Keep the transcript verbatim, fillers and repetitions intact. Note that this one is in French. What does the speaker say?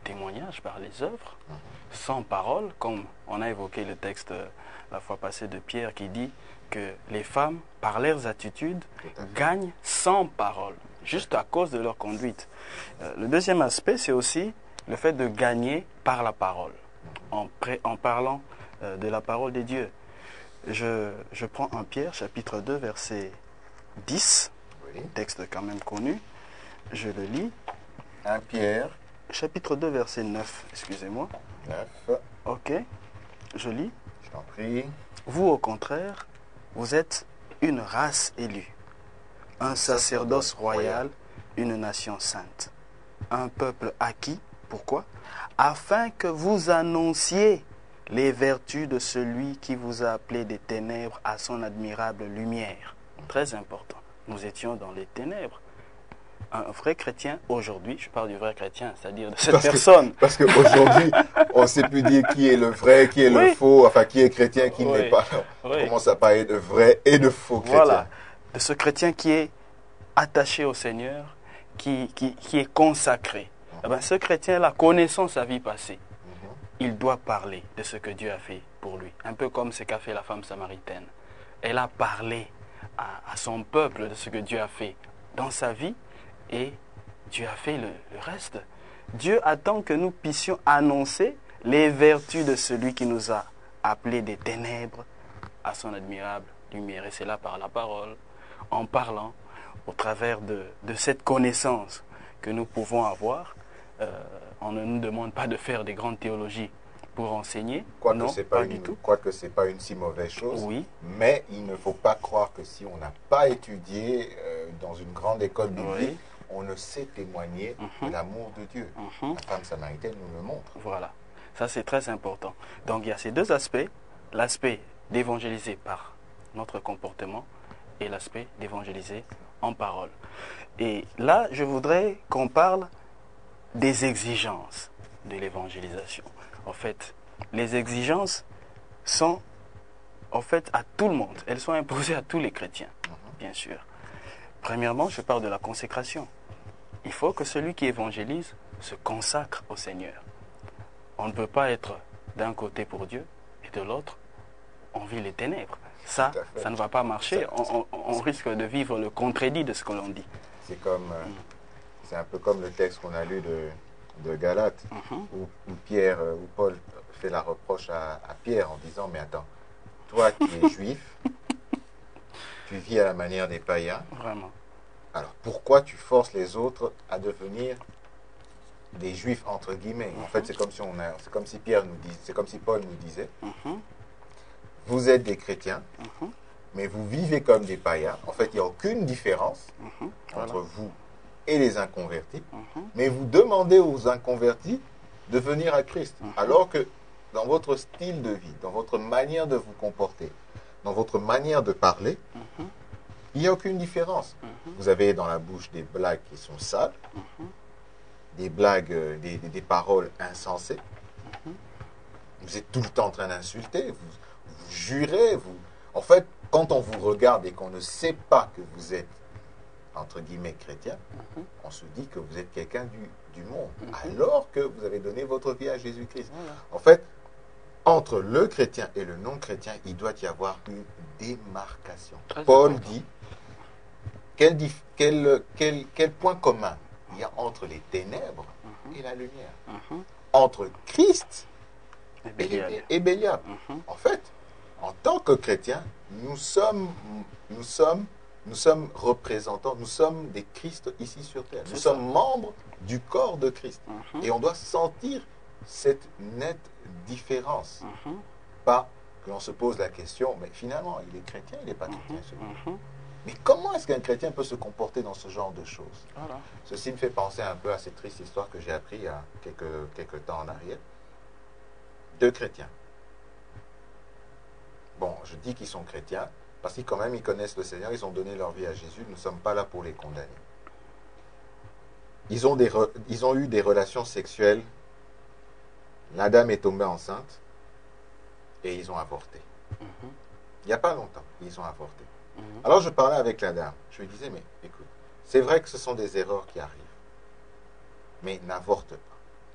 témoignage, par les œuvres, sans parole, comme on a évoqué le texte euh, la fois passée de Pierre qui dit que les femmes, par leurs attitudes, gagnent sans parole, juste à cause de leur conduite. Euh, le deuxième aspect, c'est aussi le fait de gagner par la parole, en, pré- en parlant euh, de la parole de Dieu. Je, je prends un Pierre, chapitre deux, verset dix, Oui. texte quand même connu. Je le lis. un Pierre Chapitre deux, verset neuf, excusez-moi. neuf. Ok, je lis. Je t'en prie. Vous, au contraire, vous êtes une race élue, un sacerdoce royal, une nation sainte, un peuple acquis. Pourquoi? Afin que vous annonciez les vertus de celui qui vous a appelé des ténèbres à son admirable lumière. Très important. Nous étions dans les ténèbres. Un vrai chrétien, aujourd'hui, je parle du vrai chrétien, c'est-à-dire de cette Parce que- personne. Parce qu'aujourd'hui, on ne sait plus dire qui est le vrai, qui est le Oui. faux, enfin qui est chrétien, qui ne Oui. l'est pas. On Oui. commence à parler de vrai et de faux chrétiens. Voilà, de ce chrétien qui est attaché au Seigneur, qui, qui, qui est consacré. Eh ben, ce chrétien-là, connaissant sa vie passée, Mhm. il doit parler de ce que Dieu a fait pour lui. Un peu comme ce qu'a fait la femme samaritaine. Elle a parlé à, à son peuple de ce que Dieu a fait dans sa vie et Dieu a fait le, le reste. Dieu attend que nous puissions annoncer les vertus de celui qui nous a appelés des ténèbres à son admirable lumière. Et c'est là par la parole, en parlant, au travers de, de cette connaissance que nous pouvons avoir. Euh, on ne nous demande pas de faire des grandes théologies pour enseigner. Quoique Non, c'est pas, pas, du une, tout. quoique c'est pas une si mauvaise chose. Oui, Mais il ne faut pas croire que si on n'a pas étudié euh, dans une grande école biblique, Oui. on ne sait témoigner Mhm. de l'amour de Dieu. Mhm. La femme samaritaine nous le montre. Voilà. Ça, c'est très important. Donc, il y a ces deux aspects. L'aspect d'évangéliser par notre comportement et l'aspect d'évangéliser en parole. Et là, je voudrais qu'on parle des exigences de l'évangélisation. En fait, les exigences sont en fait à tout le monde. Elles sont imposées à tous les chrétiens, bien sûr. Premièrement, je parle de la consécration. Il faut que celui qui évangélise se consacre au Seigneur. On ne peut pas être d'un côté pour Dieu et de l'autre, on vit les ténèbres. Ça, Tout à fait. ça ne va pas marcher. Ça- On, on- on risque de vivre le contredit de ce que l'on dit. C'est comme, euh, c'est un peu comme le texte qu'on a lu de, de Galates, Mhm. où, où Pierre, euh, où Paul fait la reproche à, à Pierre en disant, mais attends, toi qui es juif, tu vis à la manière des païens, Vraiment. alors pourquoi tu forces les autres à devenir des juifs entre guillemets? En fait, c'est comme si on a, c'est comme si Pierre nous dit, c'est comme si Paul nous disait, Mhm. vous êtes des chrétiens, Mhm. mais vous vivez comme des païens. En fait, il n'y a aucune différence Mhm. entre Voilà. vous et les inconvertis, Mhm. mais vous demandez aux inconvertis de venir à Christ, Mhm. alors que dans votre style de vie, dans votre manière de vous comporter, dans votre manière de parler, Mhm. il n'y a aucune différence. Mhm. Vous avez dans la bouche des blagues qui sont sales, Mhm. des blagues, euh, des, des- des paroles insensées. Mhm. Vous êtes tout le temps en train d'insulter, vous, vous jurez. Vous... En fait, quand on vous regarde et qu'on ne sait pas que vous êtes, entre guillemets, chrétien, Mhm. on se dit que vous êtes quelqu'un du, du monde, Mhm. alors que vous avez donné votre vie à Jésus-Christ. Voilà. En fait, entre le chrétien et le non-chrétien, il doit y avoir une démarcation. Très Paul important. dit, quel, dif- quel, quel, quel point commun il y a entre les ténèbres Mhm. et la lumière? Mhm. Entre Christ Et et, Bélial. et Bélial. Mhm. En fait, en tant que chrétiens, nous sommes, nous sommes, nous sommes représentants, nous sommes des Christ ici sur terre. Nous C'est sommes ça. membres du corps de Christ. Mhm. Et on doit sentir cette nette différence. Mhm. Pas que l'on se pose la question, mais finalement, il est chrétien, il n'est pas chrétien. celui-là. Mhm. Mais comment est-ce qu'un chrétien peut se comporter dans ce genre de choses? Voilà. Ceci me fait penser un peu à cette triste histoire que j'ai appris il y a quelques, quelques temps en arrière. Deux chrétiens. Bon, je dis qu'ils sont chrétiens parce qu'ils quand même ils connaissent le Seigneur, ils ont donné leur vie à Jésus, nous ne sommes pas là pour les condamner. Ils ont, des re- ils ont eu des relations sexuelles, la dame est tombée enceinte et ils ont avorté. Mhm. Il n'y a pas longtemps, ils ont avorté. Mhm. Alors je parlais avec la dame, je lui disais, mais écoute, c'est vrai que ce sont des erreurs qui arrivent, mais n'avorte pas.